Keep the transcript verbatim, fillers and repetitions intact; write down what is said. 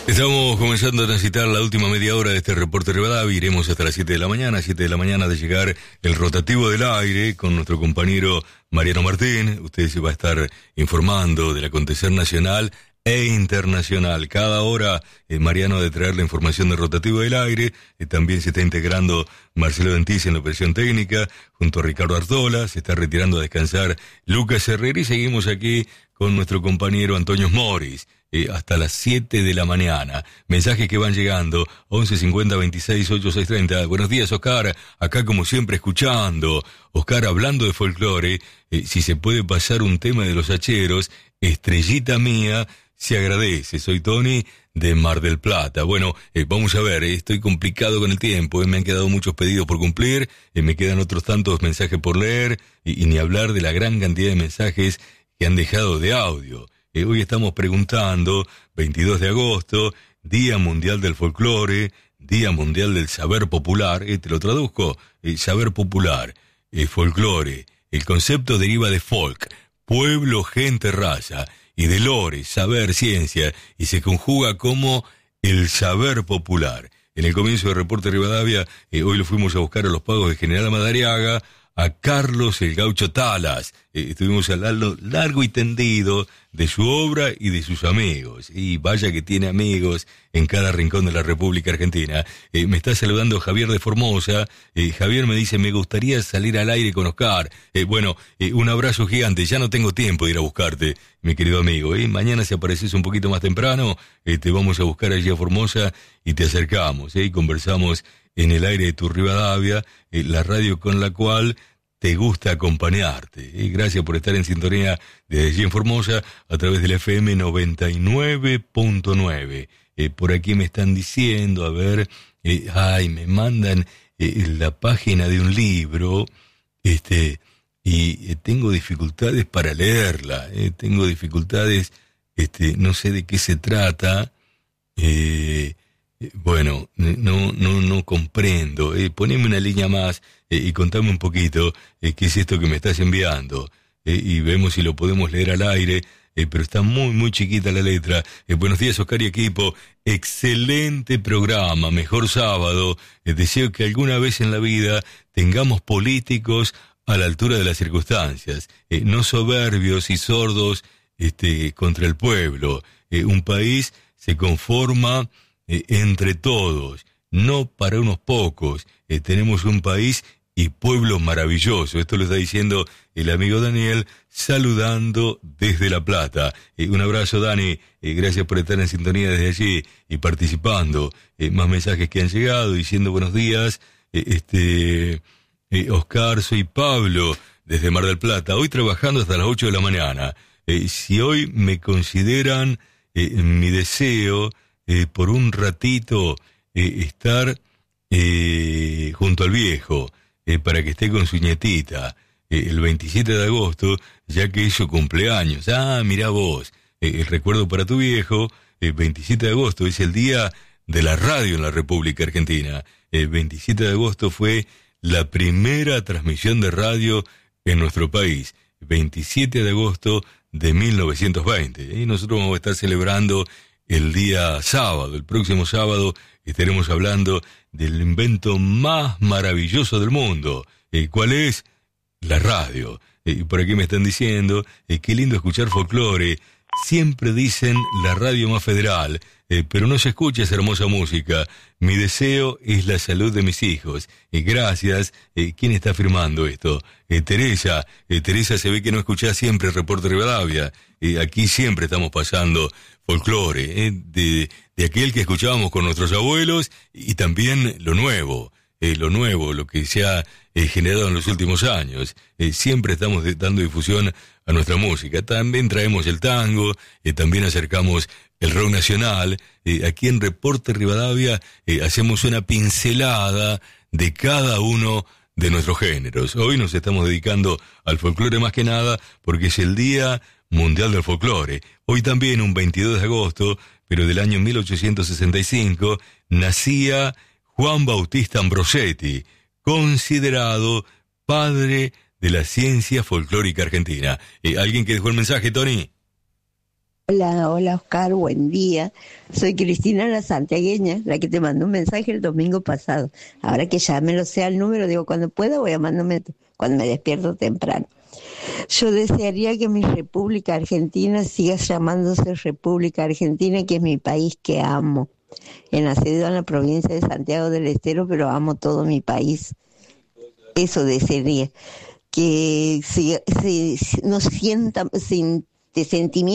Estamos comenzando a transitar la última media hora de este reporte Rivadavia. Iremos hasta las siete de la mañana, siete de la mañana de llegar el rotativo del aire con nuestro compañero Mariano Martín. Usted se va a estar informando del acontecer nacional e internacional. Cada hora eh, Mariano ha de traer la información del rotativo del aire. Eh, también se está integrando Marcelo Dentice en la operación técnica junto a Ricardo Artola. Se está retirando a descansar Lucas Herrera y seguimos aquí con nuestro compañero Antonio Moris. Eh, hasta las siete de la mañana. Mensajes que van llegando, once cincuenta veintiséis ochenta y seis treinta. Buenos días, Oscar, acá como siempre escuchando. Oscar, hablando de folclore, eh, si se puede pasar un tema de los hacheros, Estrellita Mía, se agradece. Soy Tony de Mar del Plata. Bueno, eh, vamos a ver, eh, estoy complicado con el tiempo, eh, me han quedado muchos pedidos por cumplir, eh, me quedan otros tantos mensajes por leer, y, y ni hablar de la gran cantidad de mensajes que han dejado de audio. Eh, hoy estamos preguntando, veintidós de agosto, Día Mundial del Folclore, Día Mundial del Saber Popular, eh, te lo traduzco, eh, Saber Popular, eh, Folclore. El concepto deriva de folk, pueblo, gente, raza, y de lore, saber, ciencia, y se conjuga como el saber popular. En el comienzo del reporte Rivadavia, eh, hoy lo fuimos a buscar a los pagos de General Madariaga, a Carlos el Gaucho Talas. Eh, estuvimos hablando largo y tendido de su obra y de sus amigos. Y vaya que tiene amigos en cada rincón de la República Argentina. Eh, me está saludando Javier de Formosa. Eh, Javier me dice, me gustaría salir al aire con Oscar. Eh, bueno, eh, un abrazo gigante. Ya no tengo tiempo de ir a buscarte, mi querido amigo. Eh, mañana si apareces un poquito más temprano, eh, te vamos a buscar allí a Formosa y te acercamos. Eh, y conversamos en el aire de tu Rivadavia, eh, la radio con la cual te gusta acompañarte. Eh, gracias por estar en sintonía desde allí en Formosa a través del F M noventa y nueve punto nueve. Eh, por aquí me están diciendo, a ver, eh, ay, me mandan eh, la página de un libro, este, y eh, tengo dificultades para leerla, eh, tengo dificultades, este, no sé de qué se trata, eh, Bueno, no no no comprendo. Eh, poneme una línea más eh, y contame un poquito eh, qué es esto que me estás enviando. Eh, y vemos si lo podemos leer al aire, eh, pero está muy, muy chiquita la letra. Eh, buenos días, Oscar y equipo. Excelente programa, mejor sábado. Eh, deseo que alguna vez en la vida tengamos políticos a la altura de las circunstancias, eh, no soberbios y sordos este, contra el pueblo. Eh, un país se conforma Eh, entre todos, no para unos pocos. Eh, tenemos un país y pueblo maravilloso. Esto lo está diciendo el amigo Daniel, saludando desde La Plata. Eh, un abrazo, Dani. Eh, gracias por estar en sintonía desde allí y participando. Eh, más mensajes que han llegado diciendo buenos días. Eh, este eh, Oscar, soy Pablo desde Mar del Plata. Hoy trabajando hasta las ocho de la mañana. Eh, si hoy me consideran eh, mi deseo... Eh, por un ratito eh, estar eh, junto al viejo, eh, para que esté con su nietita, eh, el veintisiete de agosto, ya que es su cumpleaños. Ah, mirá vos, eh, el recuerdo para tu viejo, el veintisiete de agosto es el día de la radio en la República Argentina. El veintisiete de agosto fue la primera transmisión de radio en nuestro país, veintisiete de agosto de mil novecientos veinte. Y nosotros vamos a estar celebrando el día sábado, el próximo sábado, estaremos hablando del invento más maravilloso del mundo. Eh, ¿Cuál es? La radio. Eh, por aquí me están diciendo, eh, qué lindo escuchar folclore. Siempre dicen la radio más federal, eh, pero no se escucha esa hermosa música. Mi deseo es la salud de mis hijos. Eh, gracias. Eh, ¿Quién está firmando esto? Eh, Teresa. Eh, Teresa, se ve que no escuchás siempre el reporte Rivadavia. Eh, aquí siempre estamos pasando folclore, eh, de, de aquel que escuchábamos con nuestros abuelos y también lo nuevo, eh, lo nuevo, lo que se ha eh, generado en los últimos años. Eh, siempre estamos de, dando difusión a nuestra música. También traemos el tango, eh, también acercamos el rock nacional. Eh, aquí en Reporte Rivadavia eh, hacemos una pincelada de cada uno de nuestros géneros. Hoy nos estamos dedicando al folclore más que nada porque es el Día Mundial del Folclore. Hoy también, un veintidós de agosto, pero del año mil ochocientos sesenta y cinco, nacía Juan Bautista Ambrosetti, considerado padre de la ciencia folclórica argentina. Eh, ¿Alguien que dejó el mensaje, Tony? Hola, hola Oscar, buen día. Soy Cristina la santiagueña, la que te mandó un mensaje el domingo pasado. Ahora que ya me lo sea el número, digo, cuando pueda voy a mandarme cuando me despierto temprano. Yo desearía que mi República Argentina siga llamándose República Argentina, que es mi país que amo. He nacido en la provincia de Santiago del Estero, pero amo todo mi país. Eso desearía, que si, si, nos sientan sin de sentimiento